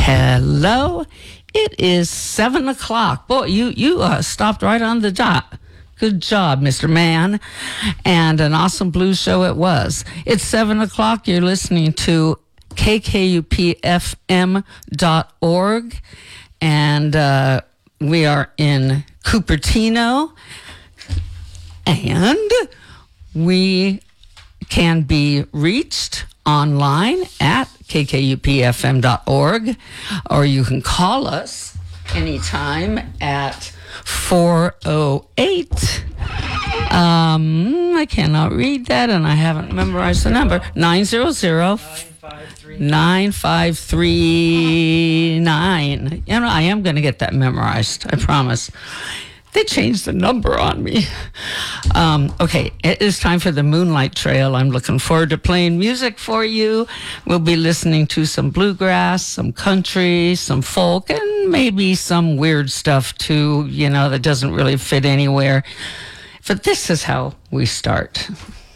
Hello. It is 7 o'clock. Boy, you stopped right on the dot. Good job, Mr. Man. And an awesome blues show it was. It's 7 o'clock. You're listening to kkupfm.org. And we are in Cupertino. And we can be reached online at kkupfm.org, or you can call us anytime at 408. I cannot read that, and I haven't memorized the number. 900-9539. You know, I am going to get that memorized, I promise. They changed the number on me. Okay, it is time for the Moonlight Trail. I'm looking forward to playing music for you. We'll be listening to some bluegrass, some country, some folk, and maybe some weird stuff too, you know, that doesn't really fit anywhere. But this is how we start.